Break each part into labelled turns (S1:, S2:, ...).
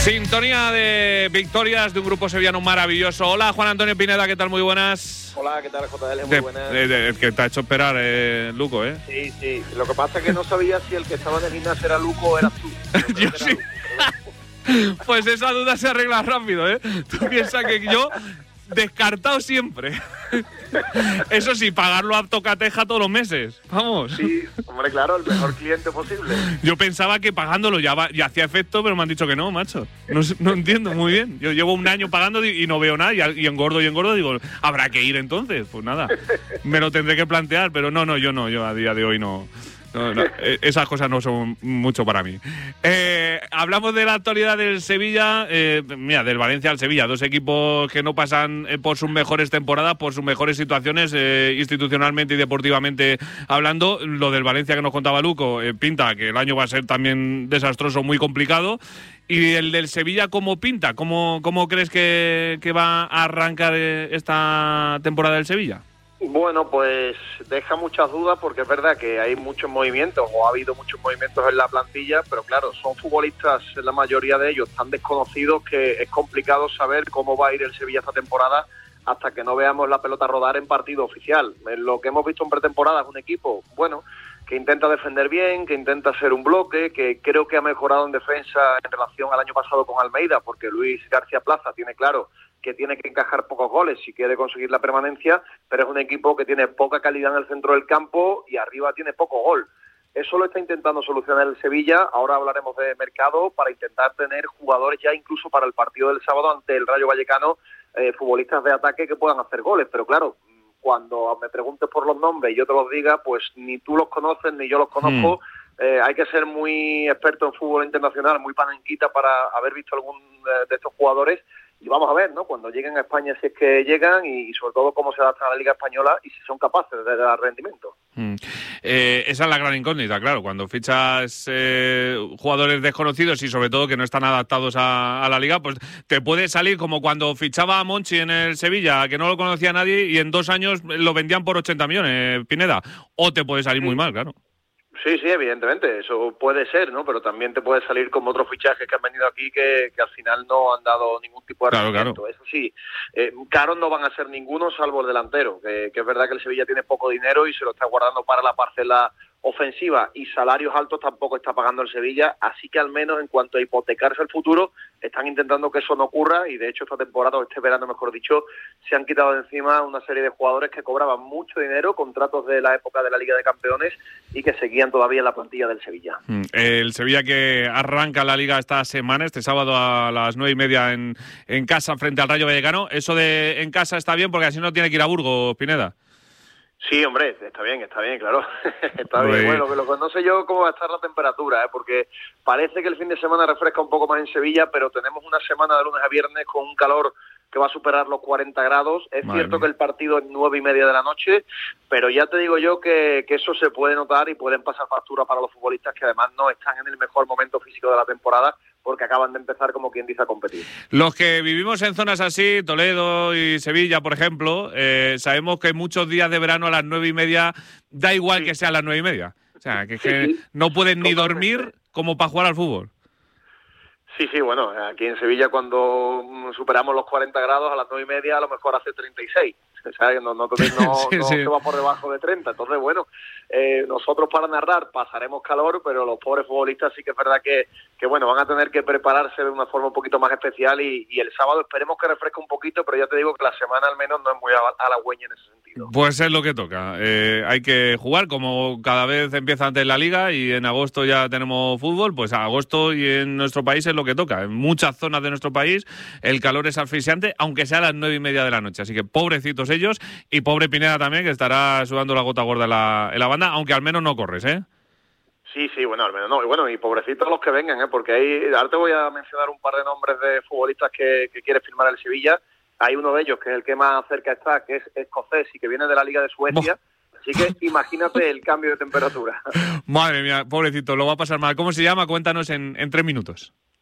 S1: Sintonía de victorias de un grupo sevillano maravilloso. Hola, Juan Antonio Pineda, ¿qué tal? Muy buenas.
S2: Hola, ¿qué tal, JL? Muy buenas.
S1: Que te ha hecho esperar, Luco, ¿eh?
S2: Sí, sí. Lo que pasa es que no sabía si el que estaba en el gimnasio era Luco o eras tú.
S1: Yo sí. Pues esa duda se arregla rápido, ¿eh? Tú piensas que yo descartado siempre. Eso sí, pagarlo a tocateja todos los meses. Vamos.
S2: Sí, hombre, claro, el mejor cliente posible.
S1: Yo pensaba que pagándolo ya hacía efecto, pero me han dicho que no, macho. No entiendo muy bien. Yo llevo un año pagando y no veo nada y engordo. Digo, ¿habrá que ir entonces? Pues nada, me lo tendré que plantear, pero no, yo a día de hoy no. No, esas cosas no son mucho para mí. Hablamos de la actualidad del Sevilla, del Valencia al Sevilla, dos equipos que no pasan por sus mejores temporadas, por sus mejores situaciones institucionalmente y deportivamente hablando. Lo del Valencia que nos contaba Luco pinta que el año va a ser también desastroso, muy complicado. Y el del Sevilla, ¿cómo pinta? ¿Cómo crees que va a arrancar esta temporada del Sevilla?
S2: Bueno, pues deja muchas dudas porque es verdad que hay muchos movimientos o ha habido muchos movimientos en la plantilla, pero claro, son futbolistas, la mayoría de ellos tan desconocidos que es complicado saber cómo va a ir el Sevilla esta temporada hasta que no veamos la pelota rodar en partido oficial. Lo que hemos visto en pretemporada es un equipo, bueno, que intenta defender bien, que intenta ser un bloque, que creo que ha mejorado en defensa en relación al año pasado con Almeida, porque Luis García Plaza tiene claro que tiene que encajar pocos goles si quiere conseguir la permanencia, pero es un equipo que tiene poca calidad en el centro del campo y arriba tiene poco gol. Eso lo está intentando solucionar el Sevilla. Ahora hablaremos de mercado para intentar tener jugadores ya incluso para el partido del sábado ante el Rayo Vallecano, futbolistas de ataque que puedan hacer goles, pero claro, cuando me preguntes por los nombres y yo te los diga, pues ni tú los conoces ni yo los conozco. Hay que ser muy experto en fútbol internacional, muy panenquita para haber visto algún de estos jugadores. Y vamos a ver, ¿no? Cuando lleguen a España, si es que llegan, y sobre todo cómo se adaptan a la Liga Española y si son capaces de dar rendimiento.
S1: Esa es la gran incógnita, claro. Cuando fichas jugadores desconocidos y sobre todo que no están adaptados a la Liga, pues te puede salir como cuando fichaba a Monchi en el Sevilla, que no lo conocía nadie y en 2 años lo vendían por 80 millones, Pineda. O te puede salir muy mal, claro. Sí,
S2: evidentemente, eso puede ser, ¿no? Pero también te puede salir como otros fichajes que han venido aquí que al final no han dado ningún tipo de rendimiento. Claro. Eso sí, caros no van a ser ninguno salvo el delantero, que es verdad que el Sevilla tiene poco dinero y se lo está guardando para la parcela ofensiva, y salarios altos tampoco está pagando el Sevilla, así que al menos en cuanto a hipotecarse el futuro, están intentando que eso no ocurra, y de hecho esta temporada, o este verano mejor dicho, se han quitado de encima una serie de jugadores que cobraban mucho dinero, contratos de la época de la Liga de Campeones, y que seguían todavía en la plantilla del Sevilla.
S1: El Sevilla que arranca la Liga esta semana, este sábado a las 9:30 en casa frente al Rayo Vallecano. Eso de en casa está bien porque así no tiene que ir a Burgos, Pineda.
S2: Sí, hombre, está bien, claro. Está bien. Bueno, lo que no sé yo cómo va a estar la temperatura, porque parece que el fin de semana refresca un poco más en Sevilla, pero tenemos una semana de lunes a viernes con un calor que va a superar los 40 grados. Es cierto que el partido es 9:30 de la noche, pero ya te digo yo que eso se puede notar y pueden pasar factura para los futbolistas que además no están en el mejor momento físico de la temporada, porque acaban de empezar, como quien dice, a competir.
S1: Los que vivimos en zonas así, Toledo y Sevilla, por ejemplo, sabemos que muchos días de verano a las 9:30 da igual que sea a las 9:30. O sea, que no pueden ni dormir como para jugar al fútbol.
S2: Sí, bueno, aquí en Sevilla cuando superamos los 40 grados a las 9:30 a lo mejor hace 36. O sea, no se va por debajo de 30. Entonces, bueno, nosotros para narrar pasaremos calor, pero los pobres futbolistas sí que es verdad que bueno, van a tener que prepararse de una forma un poquito más especial, y el sábado esperemos que refresque un poquito, pero ya te digo que la semana al menos no es muy halagüeña en ese sentido.
S1: Pues es lo que toca. Hay que jugar, como cada vez empieza antes la Liga y en agosto ya tenemos fútbol, pues a agosto y en nuestro país es lo que toca. En muchas zonas de nuestro país el calor es asfixiante, aunque sea a las 9:30 de la noche. Así que pobrecitos ellos, y pobre Pineda también, que estará sudando la gota gorda en la banda, aunque al menos no corres, ¿eh?
S2: Sí, bueno, al menos no. Y bueno, y pobrecitos los que vengan, porque ahora te voy a mencionar un par de nombres de futbolistas que quiere firmar el Sevilla. Hay uno de ellos que es el que más cerca está, que es escocés y que viene de la Liga de Suecia. Así que imagínate el cambio de temperatura.
S1: Madre mía, pobrecito, lo va a pasar mal. ¿Cómo se llama? Cuéntanos en 3 minutos.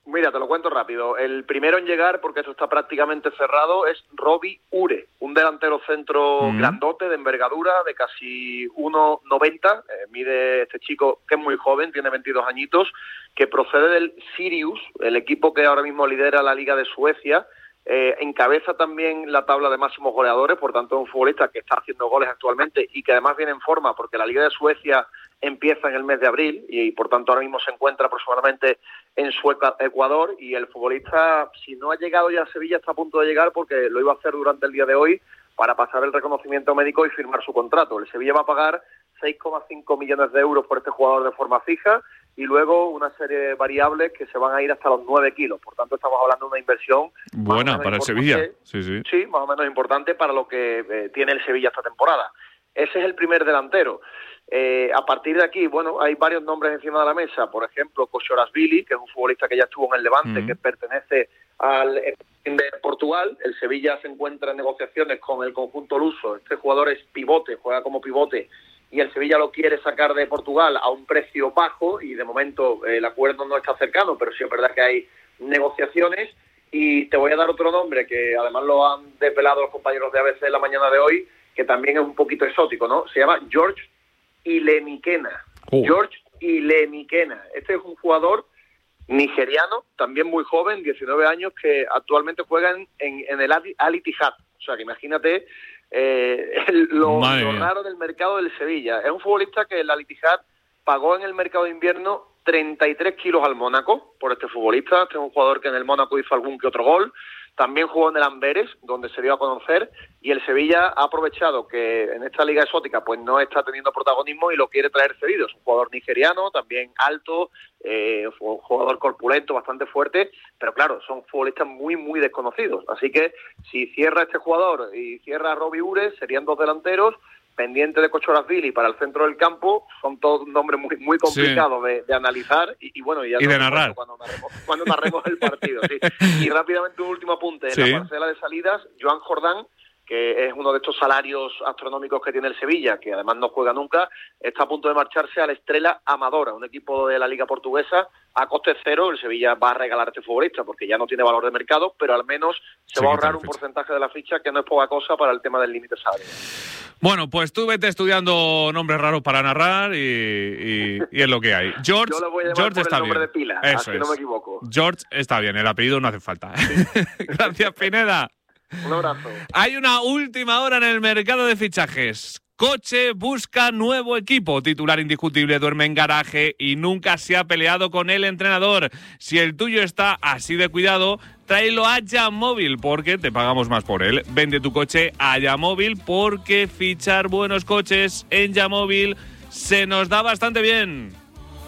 S2: Mira, te lo cuento rápido. El primero en llegar, porque eso está prácticamente cerrado, es Robbie Ure, un delantero centro grandote, de envergadura, de casi 1,90. Mide este chico, que es muy joven, tiene 22 añitos, que procede del Sirius, el equipo que ahora mismo lidera la Liga de Suecia. Encabeza también la tabla de máximos goleadores, por tanto es un futbolista que está haciendo goles actualmente y que además viene en forma, porque la Liga de Suecia empieza en el mes de abril y por tanto ahora mismo se encuentra aproximadamente en su Ecuador, y el futbolista, si no ha llegado ya a Sevilla, está a punto de llegar, porque lo iba a hacer durante el día de hoy para pasar el reconocimiento médico y firmar su contrato. El Sevilla va a pagar 6,5 millones de euros por este jugador de forma fija, y luego una serie de variables que se van a ir hasta los 9 kilos. Por tanto, estamos hablando de una inversión
S1: buena para el Sevilla.
S2: Sí, más o menos importante para lo que tiene el Sevilla esta temporada. Ese es el primer delantero. A partir de aquí, bueno, hay varios nombres encima de la mesa. Por ejemplo, Kochorasvili, que es un futbolista que ya estuvo en el Levante, que pertenece al de Portugal. El Sevilla se encuentra en negociaciones con el conjunto luso. Este jugador es pivote, juega como pivote, y el Sevilla lo quiere sacar de Portugal a un precio bajo, y de momento el acuerdo no está cercano, pero sí es verdad que hay negociaciones. Y te voy a dar otro nombre que además lo han desvelado los compañeros de ABC en la mañana de hoy, que también es un poquito exótico, ¿no? Se llama George Ilemikena. George Ilemikena. Este es un jugador nigeriano, también muy joven, 19 años, que actualmente juega en el Al Ittihad. O sea, que imagínate lo raro del mercado del Sevilla. Es un futbolista que el Al Ittihad pagó en el mercado de invierno 33 kilos al Mónaco por este futbolista. Este es un jugador que en el Mónaco hizo algún que otro gol. También jugó en el Amberes, donde se dio a conocer, y el Sevilla ha aprovechado que en esta liga exótica pues no está teniendo protagonismo y lo quiere traer cedido. Es un jugador nigeriano, también alto, un jugador corpulento, bastante fuerte, pero claro, son futbolistas muy, muy desconocidos. Así que si cierra este jugador y cierra a Robbie Ure, serían dos delanteros. Pendiente de Kochorasvili para el centro del campo, son todos nombres muy, muy complicados de analizar y bueno, ya
S1: y de narrar
S2: cuando narremos el partido. Sí. Y rápidamente un último apunte. En la parcela de salidas, Joan Jordán, que es uno de estos salarios astronómicos que tiene el Sevilla, que además no juega nunca, está a punto de marcharse al Estrela Amadora, un equipo de la Liga Portuguesa, a coste cero. El Sevilla va a regalar a este futbolista porque ya no tiene valor de mercado, pero al menos se va a ahorrar un porcentaje de la ficha, que no es poca cosa para el tema del límite salarial.
S1: Bueno, pues tú vete estudiando nombres raros para narrar y es lo que hay. George,
S2: yo lo voy a llamar
S1: George
S2: por
S1: está
S2: el nombre
S1: bien.
S2: de pila,
S1: Eso
S2: así no me equivoco.
S1: George está bien, el apellido no hace falta. Gracias, Pineda.
S2: Un abrazo.
S1: Hay una última hora en el mercado de fichajes. Coche busca nuevo equipo. Titular indiscutible, duerme en garaje y nunca se ha peleado con el entrenador. Si el tuyo está así de cuidado, tráelo a Yamóvil, porque te pagamos más por él. Vende tu coche a Yamóvil, porque fichar buenos coches en Yamóvil se nos da bastante bien.